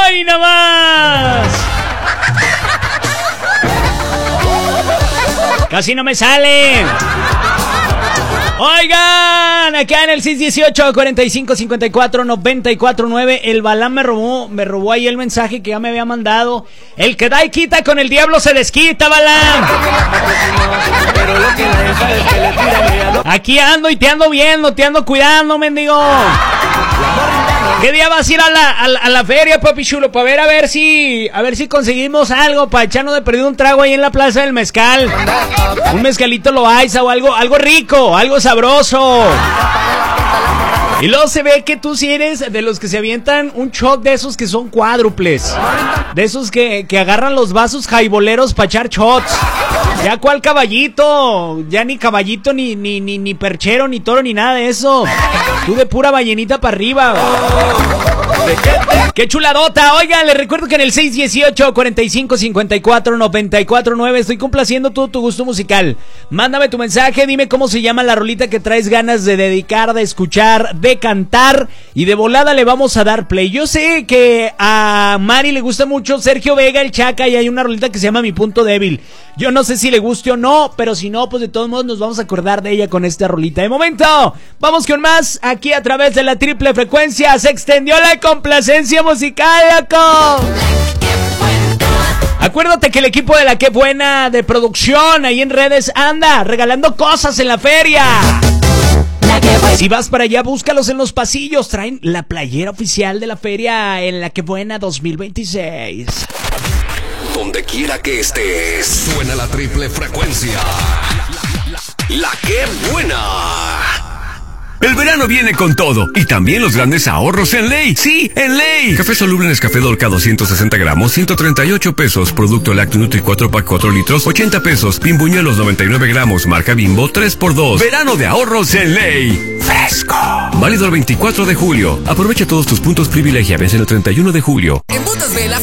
¡Hoy nomás! Casi no me sale. Oigan, acá en el 618-4554-949, el Balán me robó ahí el mensaje que ya me había mandado. El que da y quita con el diablo se desquita, Balán. Aquí ando y te ando viendo, te ando cuidando, mendigo. ¿Qué día vas a ir a la feria, papi chulo? Para ver si conseguimos algo para echarnos de perdido un trago ahí en la Plaza del Mezcal. Un mezcalito Loaiza o algo rico, algo sabroso. Y luego se ve que tú sí eres de los que se avientan un shot de esos que son cuádruples. De esos que agarran los vasos jaiboleros para echar shots. Ya cuál caballito, ya ni caballito, ni perchero, ni toro, ni nada de eso. Tú de pura ballenita para arriba. ¡Qué chuladota! Oigan, les recuerdo que en el 618-4554-949 estoy complaciendo todo tu gusto musical. Mándame tu mensaje, dime cómo se llama la rolita que traes ganas de dedicar, de escuchar, de cantar. Y de volada le vamos a dar play. Yo sé que a Mari le gusta mucho Sergio Vega, el Chaca, y hay una rolita que se llama Mi Punto Débil. Yo no sé si le guste o no, pero si no, pues de todos modos nos vamos a acordar de ella con esta rolita. De momento, vamos con más aquí a través de la triple frecuencia. Se extendió la complacencia musical, loco. Acuérdate que el equipo de La Qué Buena de producción ahí en redes anda regalando cosas en la feria. Si vas para allá, búscalos en los pasillos. Traen la playera oficial de la feria en La Qué Buena 2026. Donde quiera que estés, suena la triple frecuencia. La Qué Buena. El verano viene con todo, y también los grandes ahorros en Ley. ¡Sí, en Ley! Café soluble Nescafé Dolca 260 gramos, 138 pesos. Producto Lácteo Nutri 4 pack 4 litros, 80 pesos. Pimbuñuelos 99 gramos, marca Bimbo, 3x2. Verano de ahorros en Ley. Fresco. Válido el 24 de julio. Aprovecha todos tus puntos privilegia. Vence el 31 de julio. En Botas Vela